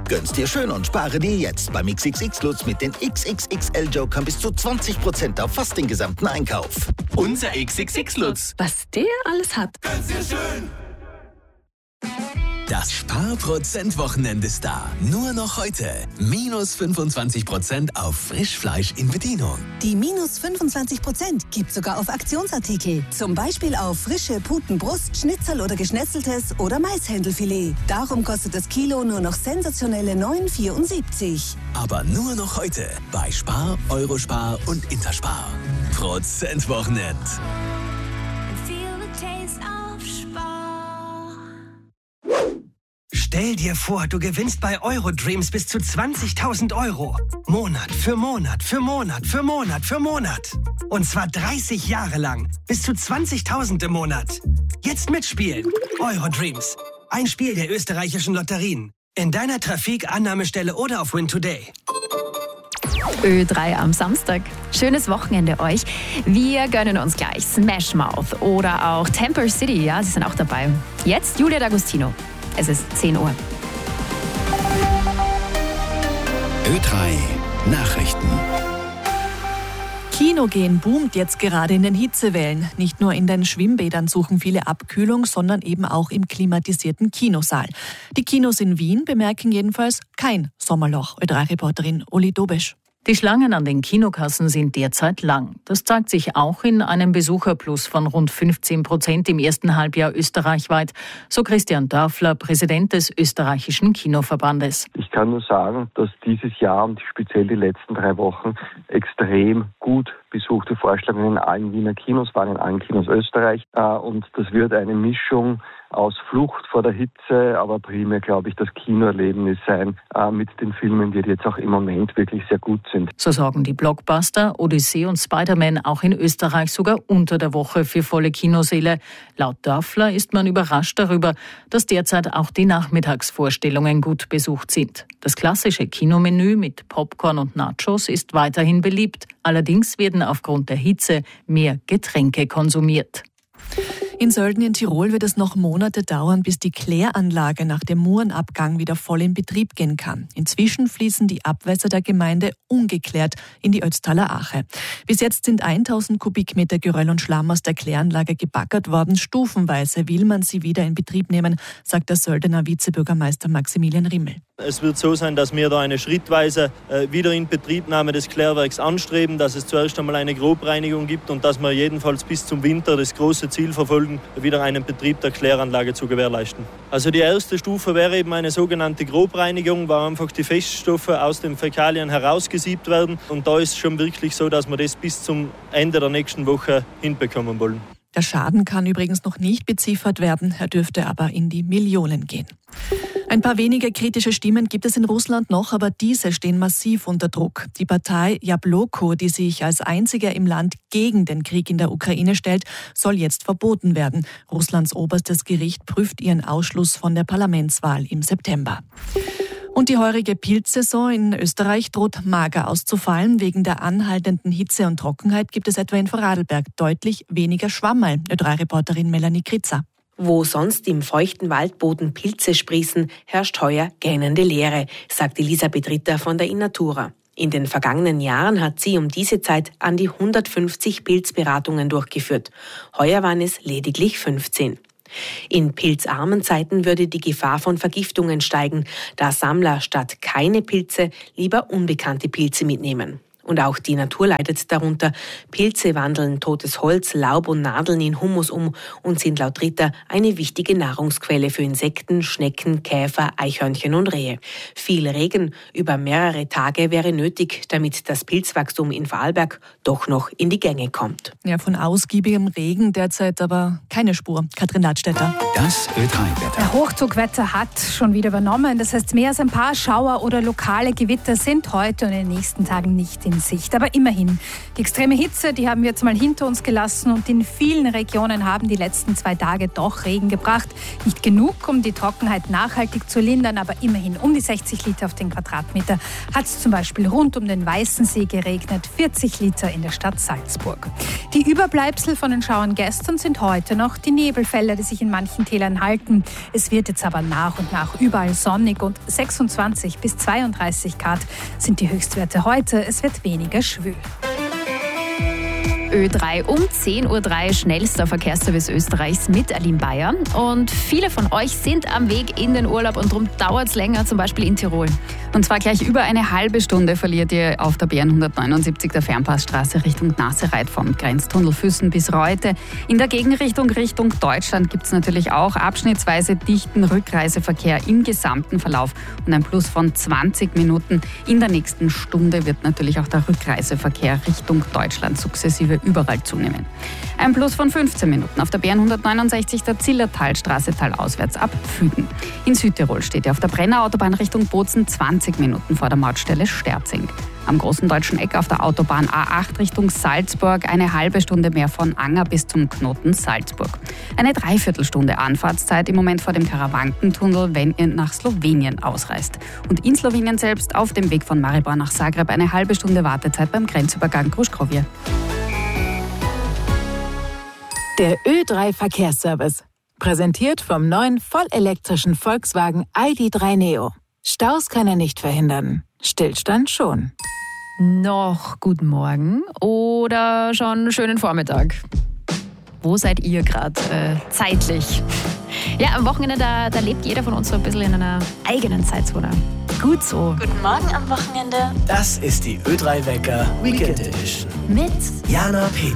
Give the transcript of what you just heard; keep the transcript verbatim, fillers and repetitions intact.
Gönn's dir schön und spare dir jetzt beim X X X-Lutz mit den X X X L-Jokern bis zu zwanzig Prozent auf fast den gesamten Einkauf. Unser X X X-Lutz. Was der alles hat. Gönn's dir schön. Das Sparprozent-Wochenende ist da. Nur noch heute. Minus fünfundzwanzig Prozent auf Frischfleisch in Bedienung. Die minus fünfundzwanzig Prozent gibt sogar auf Aktionsartikel. Zum Beispiel auf frische Putenbrust, Schnitzel oder Geschnetzeltes oder Maishändelfilet. Darum kostet das Kilo nur noch sensationelle neun Euro vierundsiebzig. Aber nur noch heute. Bei Spar, Eurospar und Interspar. Prozent-Wochenend. Stell dir vor, du gewinnst bei Eurodreams bis zu zwanzigtausend Euro. Monat für Monat für Monat für Monat für Monat. Und zwar dreißig Jahre lang. Bis zu zwanzigtausend im Monat. Jetzt mitspielen. Eurodreams. Ein Spiel der österreichischen Lotterien. In deiner Trafik, Annahmestelle oder auf Win Today. Ö drei am Samstag. Schönes Wochenende euch. Wir gönnen uns gleich Smash Mouth oder auch Temple City. Ja, sie sind auch dabei. Jetzt Julia D'Agostino. Es ist zehn Uhr. Ö drei Nachrichten. Kinogehen boomt jetzt gerade in den Hitzewellen. Nicht nur in den Schwimmbädern suchen viele Abkühlung, sondern eben auch im klimatisierten Kinosaal. Die Kinos in Wien bemerken jedenfalls kein Sommerloch. Ö drei Reporterin Uli Dobesch. Die Schlangen an den Kinokassen sind derzeit lang. Das zeigt sich auch in einem Besucherplus von rund fünfzehn Prozent im ersten Halbjahr österreichweit, so Christian Dörfler, Präsident des österreichischen Kinoverbandes. Ich kann nur sagen, dass dieses Jahr und speziell die letzten drei Wochen extrem gut besuchte Vorstellungen in allen Wiener Kinos waren, in allen Kinos Österreich. Und das wird eine Mischung aus Flucht vor der Hitze, aber primär, glaube ich, das Kinoerlebnis sein äh, mit den Filmen, die jetzt auch im Moment wirklich sehr gut sind. So sorgen die Blockbuster Odyssee und Spider-Man auch in Österreich sogar unter der Woche für volle Kinosäle. Laut Dörfler ist man überrascht darüber, dass derzeit auch die Nachmittagsvorstellungen gut besucht sind. Das klassische Kinomenü mit Popcorn und Nachos ist weiterhin beliebt. Allerdings werden aufgrund der Hitze mehr Getränke konsumiert. In Sölden in Tirol wird es noch Monate dauern, bis die Kläranlage nach dem Murenabgang wieder voll in Betrieb gehen kann. Inzwischen fließen die Abwässer der Gemeinde ungeklärt in die Ötztaler Ache. Bis jetzt sind tausend Kubikmeter Geröll und Schlamm aus der Kläranlage gebaggert worden. Stufenweise will man sie wieder in Betrieb nehmen, sagt der Söldener Vizebürgermeister Maximilian Rimmel. Es wird so sein, dass wir da eine schrittweise äh, Wiederinbetriebnahme des Klärwerks anstreben, dass es zuerst einmal eine Grobreinigung gibt und dass wir jedenfalls bis zum Winter das große Ziel verfolgen, wieder einen Betrieb der Kläranlage zu gewährleisten. Also die erste Stufe wäre eben eine sogenannte Grobreinigung, wo einfach die Feststoffe aus den Fäkalien herausgesiebt werden. Und da ist es schon wirklich so, dass wir das bis zum Ende der nächsten Woche hinbekommen wollen. Der Schaden kann übrigens noch nicht beziffert werden, er dürfte aber in die Millionen gehen. Ein paar wenige kritische Stimmen gibt es in Russland noch, aber diese stehen massiv unter Druck. Die Partei Jabloko, die sich als einzige im Land gegen den Krieg in der Ukraine stellt, soll jetzt verboten werden. Russlands oberstes Gericht prüft ihren Ausschluss von der Parlamentswahl im September. Und die heurige Pilzsaison in Österreich droht mager auszufallen. Wegen der anhaltenden Hitze und Trockenheit gibt es etwa in Vorarlberg deutlich weniger Schwammerl. Ö drei Reporterin Melanie Kritzer. Wo sonst im feuchten Waldboden Pilze sprießen, herrscht heuer gähnende Leere, sagt Elisabeth Ritter von der Innatura. In den vergangenen Jahren hat sie um diese Zeit an die hundertfünfzig Pilzberatungen durchgeführt. Heuer waren es lediglich fünfzehn. In pilzarmen Zeiten würde die Gefahr von Vergiftungen steigen, da Sammler statt keine Pilze lieber unbekannte Pilze mitnehmen. Und auch die Natur leidet darunter. Pilze wandeln totes Holz, Laub und Nadeln in Humus um und sind laut Ritter eine wichtige Nahrungsquelle für Insekten, Schnecken, Käfer, Eichhörnchen und Rehe. Viel Regen über mehrere Tage wäre nötig, damit das Pilzwachstum in Vorarlberg doch noch in die Gänge kommt. Ja, von ausgiebigem Regen derzeit aber keine Spur. Katrin Ladstätter. Das Ö drei Wetter. Der Hochdruckwetter hat schon wieder übernommen. Das heißt, mehr als ein paar Schauer oder lokale Gewitter sind heute und in den nächsten Tagen nicht in in Sicht. Aber immerhin, die extreme Hitze, die haben wir jetzt mal hinter uns gelassen und in vielen Regionen haben die letzten zwei Tage doch Regen gebracht. Nicht genug, um die Trockenheit nachhaltig zu lindern, aber immerhin um die sechzig Liter auf den Quadratmeter hat es zum Beispiel rund um den Weißensee geregnet, vierzig Liter in der Stadt Salzburg. Die Überbleibsel von den Schauern gestern sind heute noch die Nebelfelder, die sich in manchen Tälern halten. Es wird jetzt aber nach und nach überall sonnig und sechsundzwanzig bis zweiunddreißig Grad sind die Höchstwerte heute. Es wird weniger schwül. Ö drei um zehn Uhr drei, schnellster Verkehrsservice Österreichs mit Aline Bayer. Und viele von euch sind am Weg in den Urlaub und darum dauert es länger, zum Beispiel in Tirol. Und zwar gleich über eine halbe Stunde verliert ihr auf der B N hundertneunundsiebzig der Fernpassstraße Richtung Nassereit vom Grenztunnel Füssen bis Reute. In der Gegenrichtung Richtung Deutschland gibt es natürlich auch abschnittsweise dichten Rückreiseverkehr im gesamten Verlauf und ein Plus von zwanzig Minuten. In der nächsten Stunde wird natürlich auch der Rückreiseverkehr Richtung Deutschland sukzessive überall zunehmen. Ein Plus von fünfzehn Minuten auf der B N hundertneunundsechzig der Zillertalstraße talauswärts ab Fügen. In Südtirol steht ihr auf der Brennerautobahn Richtung Bozen zwanzig Minuten vor der Mautstelle Sterzing. Am großen deutschen Eck auf der Autobahn A acht Richtung Salzburg eine halbe Stunde mehr von Anger bis zum Knoten Salzburg. Eine Dreiviertelstunde Anfahrtszeit im Moment vor dem Karawankentunnel, wenn ihr nach Slowenien ausreist. Und in Slowenien selbst auf dem Weg von Maribor nach Zagreb eine halbe Stunde Wartezeit beim Grenzübergang Gruškovje. Der Ö drei Verkehrsservice. Präsentiert vom neuen vollelektrischen Volkswagen I D drei Neo. Staus kann er nicht verhindern. Stillstand schon. Noch guten Morgen oder schon schönen Vormittag. Wo seid ihr gerade äh, zeitlich? Ja, am Wochenende, da, da lebt jeder von uns so ein bisschen in einer eigenen Zeitzone. Gut so. Guten Morgen am Wochenende. Das ist die Ö drei Wecker Weekend Edition. Mit Jana Petri.